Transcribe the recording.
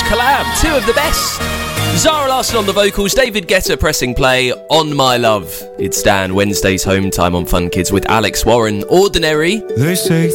collab, two of the best. Zara Larsson on the vocals, David Guetta pressing play on My Love. It's Dan, Wednesday's home time on Fun Kids with Alex Warren. Ordinary. They say